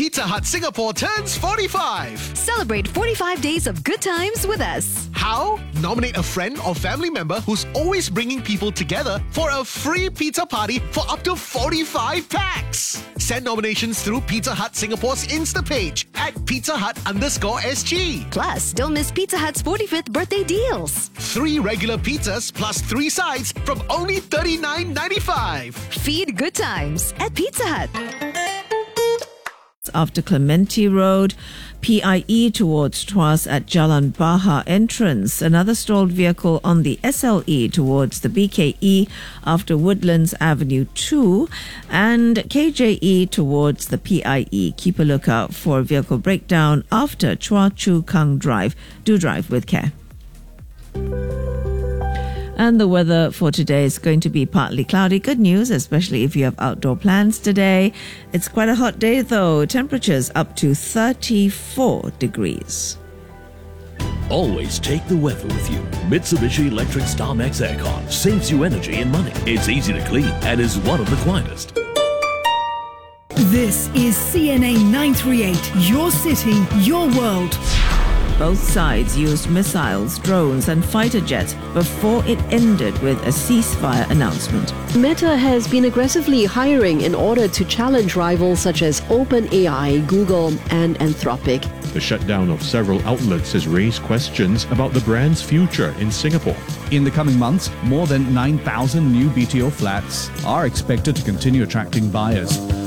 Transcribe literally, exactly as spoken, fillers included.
Pizza Hut Singapore turns forty-five. Celebrate forty-five days of good times with us. How? Nominate a friend or family member who's always bringing people together for a free pizza party for up to forty-five packs. Send nominations through Pizza Hut Singapore's Insta page at Pizza Hut underscore S G. Plus, don't miss Pizza Hut's forty-fifth birthday deals. Three regular pizzas plus three sides from only thirty-nine ninety-five. Feed good times at Pizza Hut. After Clementi Road, P I E towards Tuas at Jalan Baha entrance. Another stalled vehicle on the S L E towards the B K E after Woodlands Avenue two, and K J E towards the P I E. Keep a lookout for vehicle breakdown after Chua Chu Kang Drive. Do drive with care. And the weather for today is going to be partly cloudy. Good news, especially if you have outdoor plans today. It's quite a hot day though. Temperatures up to thirty-four degrees. Always take the weather with you. Mitsubishi Electric StarMax Aircon saves you energy and money. It's easy to clean and is one of the quietest. This is C N A nine thirty-eight, your city, your world. Both sides used missiles, drones and fighter jets before it ended with a ceasefire announcement. Meta has been aggressively hiring in order to challenge rivals such as OpenAI, Google and Anthropic. The shutdown of several outlets has raised questions about the brand's future in Singapore. In the coming months, more than nine thousand new B T O flats are expected to continue attracting buyers.